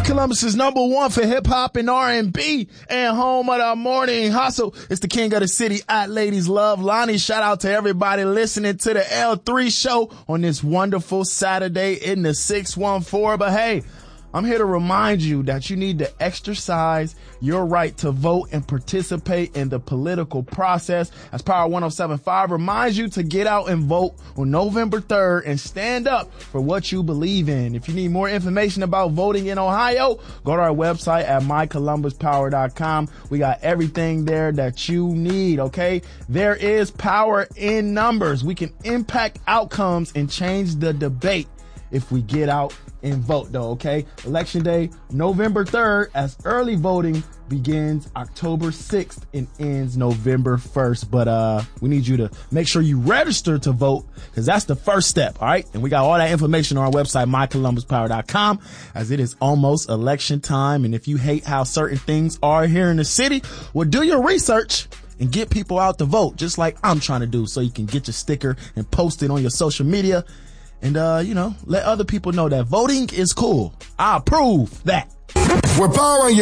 Columbus's #1 for hip hop and R&B and home of the morning hustle. It's the king of the city at Ladies Love Lonnie. Shout out to everybody listening to the L3 show on this wonderful Saturday in the 614. But hey, I'm here to remind you that you need to exercise your right to vote and participate in the political process. As Power 107.5 reminds you to get out and vote on November 3rd and stand up for what you believe in. If you need more information about voting in Ohio, go to our website at mycolumbuspower.com. We got everything there that you need, okay? There is power in numbers. We can impact outcomes and change the debate if we get out and vote though, okay? Election day, November 3rd, as early voting begins October 6th and ends November 1st. But we need you to make sure you register to vote, because that's the first step, all right? And we got all that information on our website, mycolumbuspower.com, as it is almost election time. And if you hate how certain things are here in the city, well, do your research and get people out to vote, just like I'm trying to do, so you can get your sticker and post it on your social media. And, let other people know that voting is cool. I approve that. We're powering you.